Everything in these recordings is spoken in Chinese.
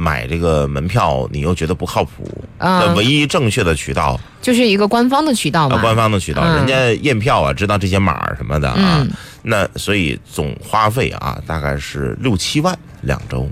买这个门票你又觉得不靠谱，那唯一正确的渠道就是一个官方的渠道嘛， 官方的渠道，人家验票啊，知道这些码什么的啊，那所以总花费啊大概是6、7万2周。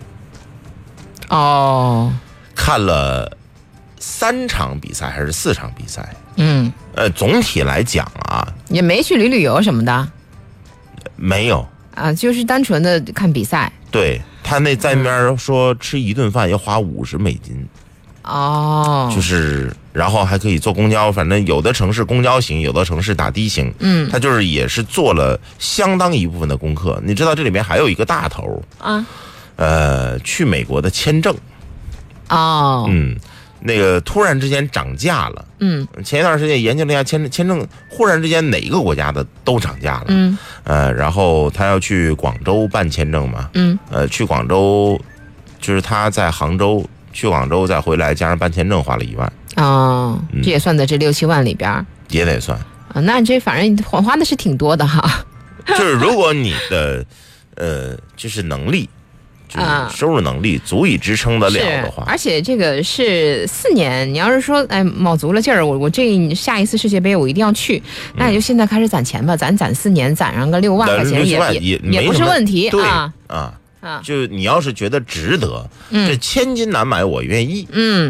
哦， 看了3场比赛还是4场比赛？总体来讲啊， 也没去旅游什么的， 没有啊，就是单纯的看比赛。 对，他那在那边说吃一顿饭要花50美金。 哦， 就是然后还可以坐公交，反正有的城市公交行，有的城市打的行。他就是也是做了相当一部分的功课。你知道这里面还有一个大头啊，去美国的签证。 哦， 那个突然之间涨价了。前一段时间研究了一下签证，忽然之间哪个国家的都涨价了。然后他要去广州办签证嘛。去广州就是他在杭州，去广州再回来，加上办签证花了1万。哦， 这也算在这6、7万里边， 也得算。 那这反正花的是挺多的哈。 就是如果你的就是能力。收入能力足以支撑得了的话， 而且这个是4年。你要是说卯足了劲儿，我这下一次世界杯我一定要去，那你就现在开始攒钱吧，攒4年，攒上个6万块钱也不是问题。 对啊，就你要是觉得值得，这千金难买我愿意。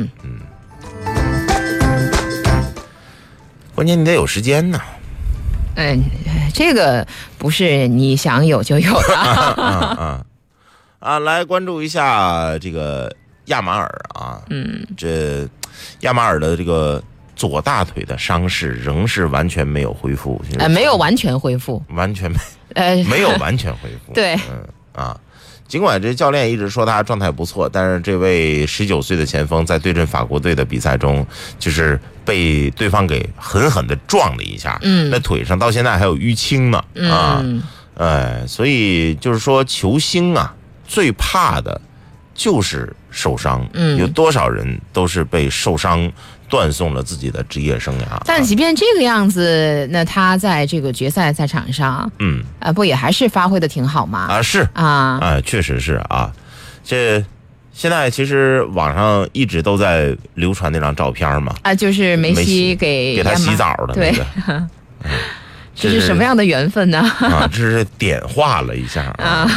关键你得有时间呢。 这个不是你想有就有的。 来关注一下这个亚马尔啊。这亚马尔的这个左大腿的伤势仍是完全没有恢复。 没有完全恢复， 完全没有完全恢复。 对， 尽管这教练一直说他状态不错，但是这位19岁的前锋在对阵法国队的比赛中，就是被对方给狠狠的撞了一下。那腿上到现在还有淤青呢。所以就是说球星啊，最怕的就是受伤。有多少人都是被受伤断送了自己的职业生涯。 但即便这个样子，那他在这个决赛赛场上，不也还是发挥的挺好吗？ 是确实是啊。这现在其实网上一直都在流传那张照片嘛， 就是梅西给他洗澡的那个。 这是什么样的缘分呢？ 这是点化了一下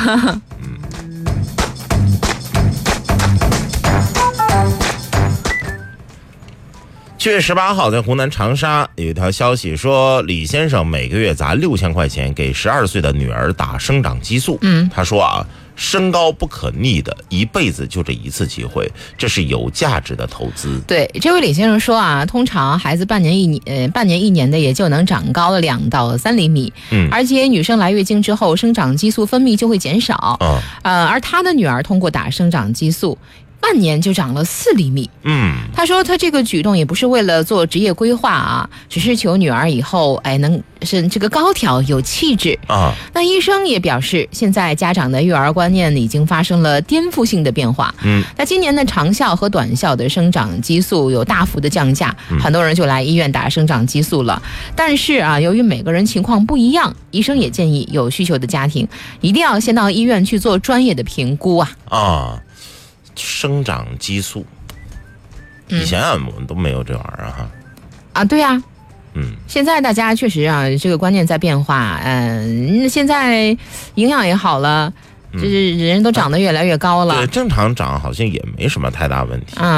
7月18号，在湖南长沙有一条消息说，李先生每个月砸6000块钱给12岁的女儿打生长激素。他说身高不可逆的，一辈子就这一次机会，这是有价值的投资。 对，这位李先生说通常孩子半年一年的也就能长高了2到3厘米。而且女生来月经之后，生长激素分泌就会减少。而他的女儿通过打生长激素，半年就长了4厘米。他说他这个举动也不是为了做职业规划只是求女儿以后能是这个高挑有气质。那医生也表示，现在家长的育儿观念已经发生了颠覆性的变化。那今年的长效和短效的生长激素有大幅的降价，很多人就来医院打生长激素了。但是由于每个人情况不一样，医生也建议有需求的家庭一定要先到医院去做专业的评估生长激素，以前我们都没有这玩意儿对呀。现在大家确实这个观念在变化。现在营养也好了，就是人都长得越来越高了。 对，正常长好像也没什么太大问题。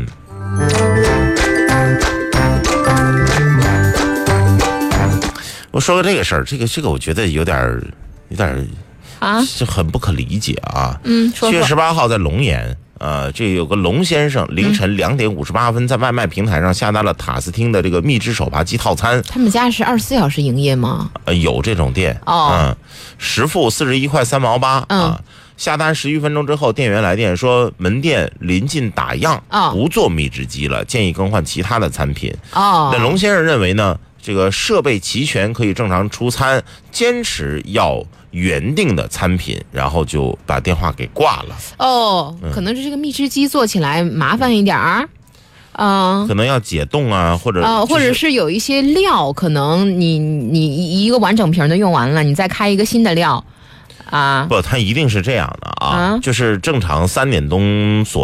我说个这个事儿，这个我觉得有点是很不可理解7月18号在龙岩。这有个龙先生凌晨2点58分在外卖平台上下单了塔斯汀的这个蜜汁手扒鸡套餐。 他们家是24小时营业吗？ 有这种店。实付41块3毛8。下单11分钟之后，店员来电说门店临近打烊，不做蜜汁鸡了，建议更换其他的餐品。那龙先生认为呢，这个设备齐全可以正常出餐，坚持要原定的餐品，然后就把电话给挂了。 可能是这个蜜汁鸡做起来麻烦一点可能要解冻或者是有一些料，可能你一个完整瓶的用完了，你再开一个新的料。不， 它一定是这样的就是正常3点钟